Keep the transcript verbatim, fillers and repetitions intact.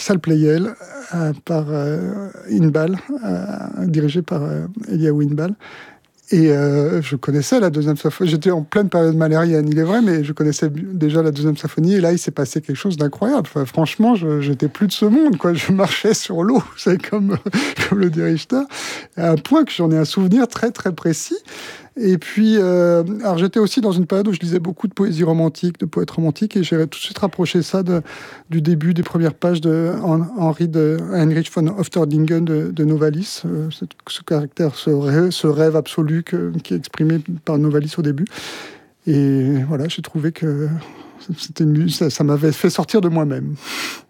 Salle Pleyel euh, par euh, Inbal, euh, dirigé par euh, Eliaou Inbal. Et euh, je connaissais la deuxième symphonie. J'étais en pleine période malérienne, il est vrai, mais je connaissais déjà la deuxième symphonie. Et là, il s'est passé quelque chose d'incroyable. Enfin, franchement, je j'étais plus de ce monde, quoi. Je marchais sur l'eau, c'est comme comme le dit Richter, à un point que j'en ai un souvenir très très précis. Et puis, euh, alors j'étais aussi dans une période où je lisais beaucoup de poésie romantique, de poètes romantiques, et j'ai tout de suite rapproché ça de, du début des premières pages de Henri de Heinrich von Ofterdingen de, de Novalis, euh, ce, ce caractère, ce rêve, ce rêve absolu que, qui est exprimé par Novalis au début. Et voilà, j'ai trouvé que c'était une, ça, ça m'avait fait sortir de moi-même.